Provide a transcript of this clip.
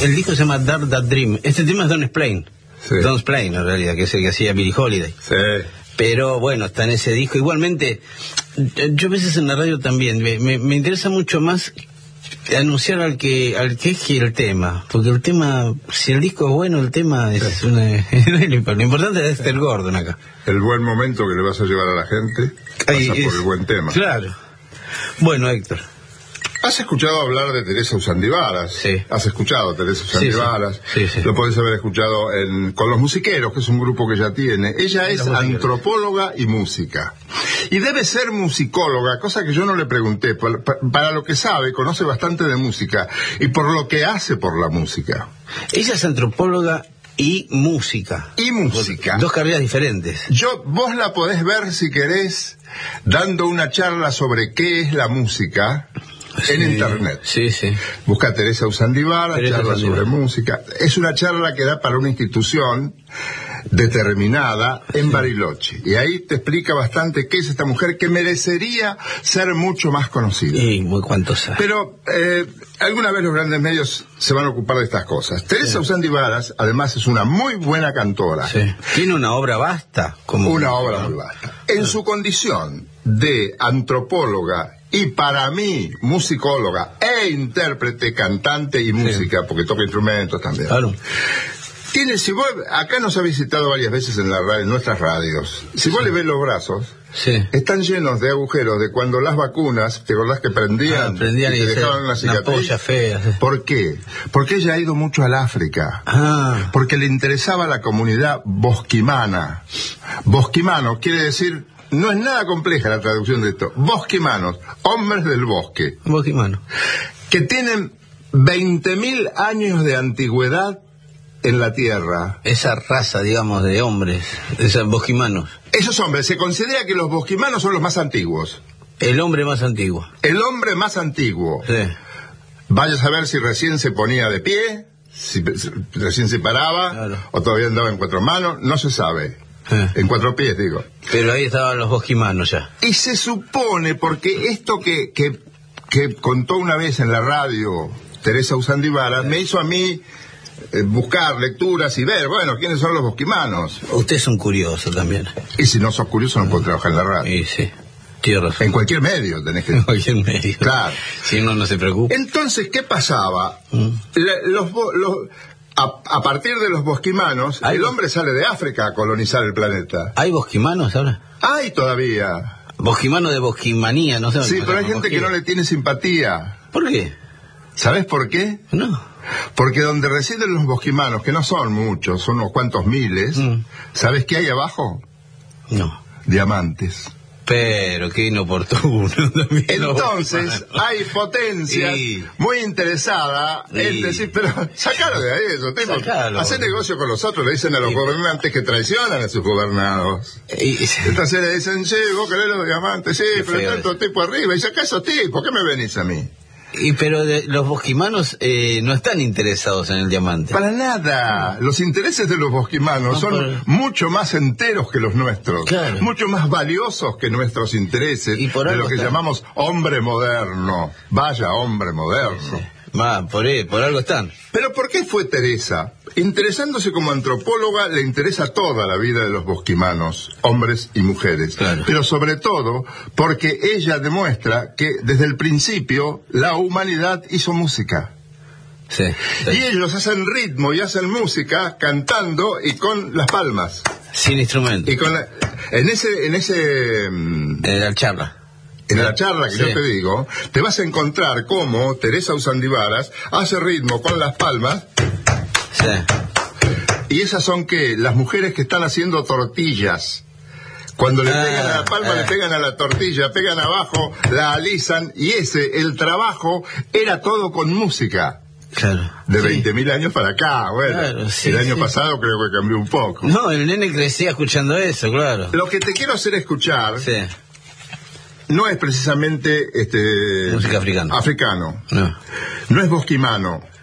El disco se llama Dark That Dream. Este tema es Don't Explain. Sí. Don't Explain, en realidad, que es el que hacía Billie Holiday. Sí. Pero bueno, está en ese disco. Igualmente, yo a veces en la radio también me interesa mucho más anunciar al que es el tema, porque el tema, si el disco es bueno, el tema es una... Lo importante es Dexter Gordon acá. El buen momento que le vas a llevar a la gente pasa por el buen tema. Claro. Bueno, Héctor, ¿has escuchado hablar de Teresa Usandibaras? Sí. ¿Has escuchado a Teresa Usandibaras? Sí, sí. Lo podés haber escuchado con Los Musiqueros, que es un grupo que ella tiene. Ella es antropóloga y música. Y debe ser musicóloga, cosa que yo no le pregunté. Para lo que sabe, conoce bastante de música. Y por lo que hace por la música. Ella es antropóloga y música. Y música. Dos carreras diferentes. Vos la podés ver, si querés, dando una charla sobre qué es la música. Sí, en internet. Sí. Busca a Teresa Usandibaras, charla sobre música. Es una charla que da para una institución determinada en Bariloche. Y ahí te explica bastante qué es esta mujer que merecería ser mucho más conocida. Y muy cuánto sabe. Pero alguna vez los grandes medios se van a ocupar de estas cosas. Teresa Usandibaras, además, es una muy buena cantora. Sí. Tiene una obra vasta. Una obra muy vasta. En su condición de antropóloga y para mí musicóloga e intérprete, cantante y música, porque toca instrumentos también. Claro. Si vos, acá nos ha visitado varias veces en nuestras radios. Si vos le ves los brazos, están llenos de agujeros de cuando las vacunas, ¿te acordás que prendían y te dejaban una cicatriz? Una polla fea. Sí. ¿Por qué? Porque ella ha ido mucho al África. Porque le interesaba la comunidad bosquimana. Bosquimano quiere decir... No es nada compleja la traducción de esto. Bosquimanos, hombres del bosque. Bosquimano. Que tienen 20.000 años de antigüedad en la tierra. Esa raza, digamos, de hombres, esos bosquimanos. Esos hombres, se considera que los bosquimanos son los más antiguos. El hombre más antiguo. El hombre más antiguo. Sí. Vaya a saber si recién se ponía de pie, si recién se paraba, claro, o todavía andaba en cuatro manos, no se sabe. En cuatro pies, digo. Pero ahí estaban los bosquimanos ya. Y se supone, porque esto que contó una vez en la radio Teresa Usandibaras, me hizo a mí buscar lecturas y ver, bueno, ¿quiénes son los bosquimanos? Usted es un curioso también. Y si no sos curioso no podés trabajar en la radio. Y sí, tiene razón. En cualquier medio tenés que... En cualquier medio. Claro. Si uno no se preocupa. Entonces, ¿qué pasaba? A partir de los bosquimanos, el hombre sale de África a colonizar el planeta. ¿Hay bosquimanos ahora? Hay todavía. Bosquimano de bosquimanía, no sé. Sí, pero hay gente que no le tiene simpatía. ¿Por qué? ¿Sabes por qué? No. Porque donde residen los bosquimanos, que no son muchos, son unos cuantos miles, ¿sabes qué hay abajo? No. Diamantes. Pero qué inoportuno también. Entonces hay potencias muy interesadas en decir, pero sacalo de ahí, esos tipos. Hacer negocio con los otros, le dicen a los gobernantes que traicionan a sus gobernados. Entonces le dicen, sí, vos querés los diamantes, sí, pero hay tanto tipo arriba, y saca esos tipos, ¿qué me venís a mí? Pero los bosquimanos no están interesados en el diamante. Para nada. Los intereses de los bosquimanos son mucho más enteros que los nuestros. Claro. Mucho más valiosos que nuestros intereses de lo que llamamos hombre moderno. Vaya hombre moderno. Sí. Por algo están. Pero ¿por qué fue Teresa? Interesándose como antropóloga, le interesa toda la vida de los bosquimanos, hombres y mujeres. Claro. Pero sobre todo porque ella demuestra que desde el principio la humanidad hizo música. Sí. Y ellos hacen ritmo y hacen música cantando y con las palmas. Sin instrumento. Y con en la charla. En la charla que yo te digo, te vas a encontrar cómo Teresa Usandibaras hace ritmo con las palmas. Sí. ¿Y esas son qué? Las mujeres que están haciendo tortillas. Cuando le pegan a la palma, le pegan a la tortilla, pegan abajo, la alisan, y el trabajo era todo con música. Claro. De 20.000 años para acá, bueno. Claro, el año pasado creo que cambió un poco. No, el nene crecía escuchando eso, claro. Lo que te quiero hacer escuchar... no es precisamente música africano. No es bosquimano.